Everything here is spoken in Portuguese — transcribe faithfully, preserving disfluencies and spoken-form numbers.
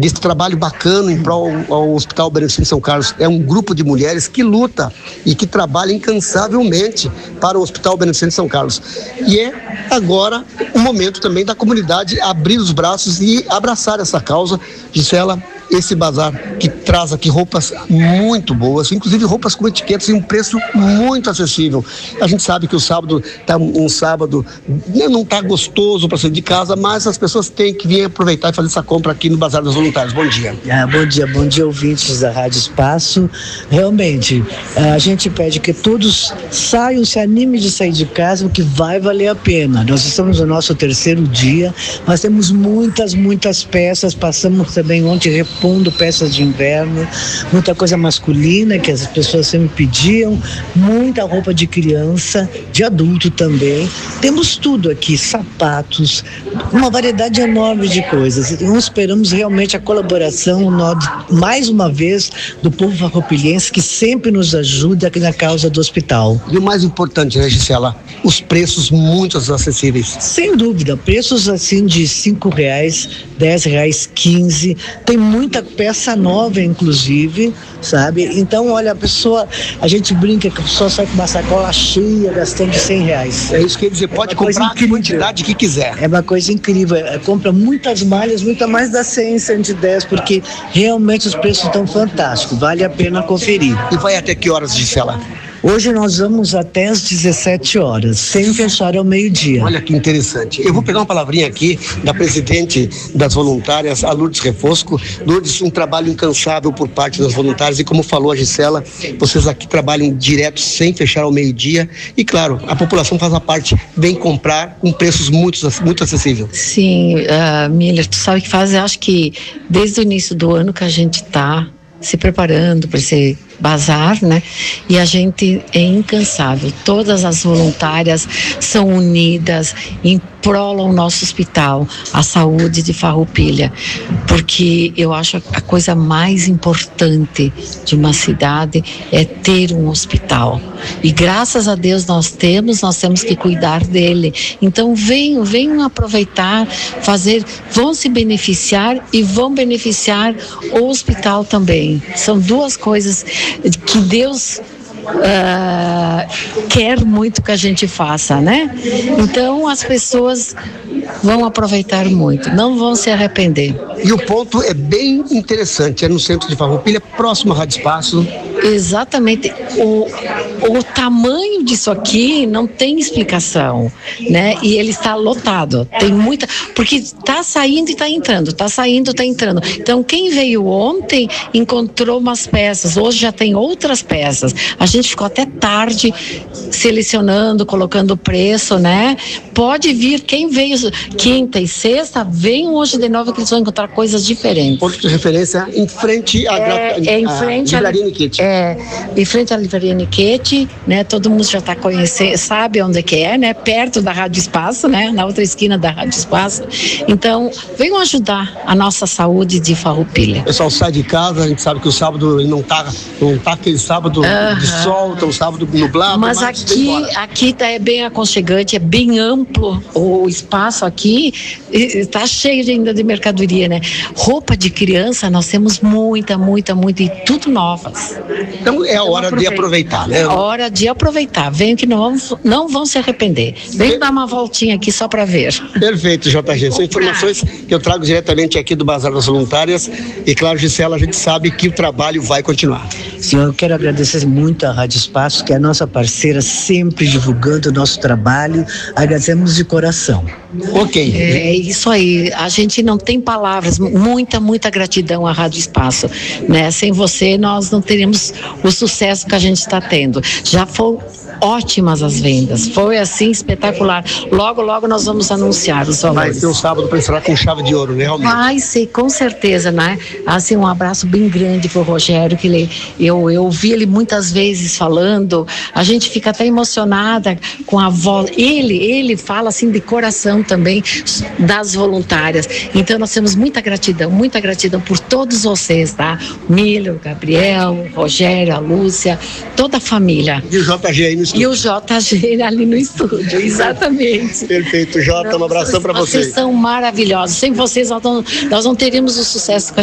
desse trabalho bacana em prol ao Hospital Beneficente São Carlos. É um grupo de mulheres que luta e que trabalha incansavelmente para o Hospital Beneficente São Carlos. E é agora o momento também da comunidade abrir os braços e abraçar essa causa. Gisela, esse bazar que traz aqui roupas muito boas, inclusive roupas com etiquetas e um preço muito acessível. A gente sabe que o sábado tá um sábado não está gostoso para sair de casa, mas as pessoas têm que vir aproveitar e fazer essa compra aqui no Bazar dos Voluntários. Bom dia. Ah, bom dia, bom dia, ouvintes da Rádio Espaço. Realmente, a gente pede que todos saiam, se animem de sair de casa, porque vai valer a pena. Nós estamos no nosso terceiro dia, nós temos muitas, muitas peças, passamos também ontem repondo peças de inverno, muita coisa masculina que as pessoas sempre pediam, muita roupa de criança, de adulto também. Temos tudo aqui, sapatos, uma variedade enorme de coisas. Então esperamos realmente a colaboração, mais uma vez, do povo farroupilhense, que sempre nos ajuda aqui na causa do hospital. E o mais importante, né, Gisela? Os preços muito acessíveis. Sem dúvida, preços assim de cinco reais, dez reais, quinze. Tem muita peça nova, inclusive, sabe? Então, olha, a pessoa, a gente brinca que a pessoa sai com uma sacola cheia, gastando cem reais. É isso que quer dizer, pode é comprar a quantidade que quiser. É uma coisa incrível, é, compra muitas malhas, muita mais da cem, cento e dez, porque realmente os preços estão fantásticos, vale a pena conferir. E vai até que horas, Gisela? Hoje nós vamos até às dezessete horas, sem fechar ao meio-dia. Olha que interessante. Eu vou pegar uma palavrinha aqui da presidente das voluntárias, a Lourdes Refosco. Lourdes, um trabalho incansável por parte das voluntárias e, como falou a Gisela, vocês aqui trabalham direto, sem fechar ao meio-dia. E, claro, a população faz a parte, vem comprar com preços muito, muito acessíveis. Sim, uh, Miller, tu sabe que faz, acho que desde o início do ano que a gente está se preparando para esse bazar, né? E a gente é incansável. Todas as voluntárias são unidas em prol ao nosso hospital, a saúde de Farroupilha, porque eu acho a coisa mais importante de uma cidade é ter um hospital. E graças a Deus nós temos, nós temos que cuidar dele. Então venham, venham aproveitar, fazer, vão se beneficiar e vão beneficiar o hospital também. São duas coisas que Deus uh, quer muito que a gente faça, né? Então as pessoas vão aproveitar muito, não vão se arrepender. E o ponto é bem interessante, é no centro de Farroupilha, próximo à Rádio Espaço. Exatamente. O, o tamanho disso aqui não tem explicação, né? E ele está lotado. Tem muita... Porque está saindo e está entrando, está saindo e está entrando. Então, quem veio ontem encontrou umas peças. Hoje já tem outras peças. A gente ficou até tarde selecionando, colocando o preço, né? Pode vir, quem veio quinta e sexta, venham hoje de novo que eles vão encontrar coisas diferentes. Ponto de referência em frente à é, é em frente à Livraria Niquete. É, em frente à Livraria Niquete, né? Todo mundo já está conhecendo, sabe onde que é, né? Perto da Rádio Espaço, né? Na outra esquina da Rádio Espaço. Então, venham ajudar a nossa saúde de Farroupilha. O pessoal sai de casa, a gente sabe que o sábado ele não tá, não tá aquele sábado uh-huh. de sol, tá um sábado nublado. Mas, mas aqui, aqui tá, é bem aconchegante, é bem amplo o espaço aqui, está cheio ainda de mercadoria, né? Roupa de criança, nós temos muita, muita, muita e tudo novas. Então é a hora então, de aproveitar, né? É hora de aproveitar. Venham que não vão, não vão se arrepender. Venham dar uma voltinha aqui só para ver. Perfeito, J G. São informações que eu trago diretamente aqui do Bazar das Voluntárias. E claro, Gisela, a gente sabe que o trabalho vai continuar. Sim, eu quero agradecer muito à Rádio Espaço, que é a nossa parceira, sempre divulgando o nosso trabalho. Agradecemos de coração. Ok. É isso aí. A gente não tem palavras. Muita, muita gratidão à Rádio Espaço, né? Sem você, nós não teríamos o sucesso que a gente está tendo. Já foi ótimas as vendas, foi assim espetacular. Logo, logo nós vamos anunciar os valores. Vai ser um sábado para encerrar com chave de ouro, né, realmente? Vai ser, com certeza, né? Assim, um abraço bem grande pro Rogério, que ele, eu, eu ouvi ele muitas vezes falando, a gente fica até emocionada com a voz, ele, ele fala assim de coração também das voluntárias. Então nós temos muita gratidão, muita gratidão por todos vocês, tá? Miller, Gabriel, Rogério, a Lúcia, toda a família. E o J G aí no estúdio. E o J G ali no estúdio, exatamente. Perfeito, Jota, um abração para vocês. Vocês são maravilhosos. Sem vocês nós não, nós não teríamos o sucesso que a